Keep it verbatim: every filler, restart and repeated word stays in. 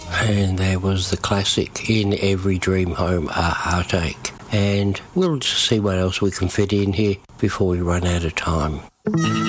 And there was the classic In Every Dream Home, A Heartache. And we'll just see what else we can fit in here before we run out of time.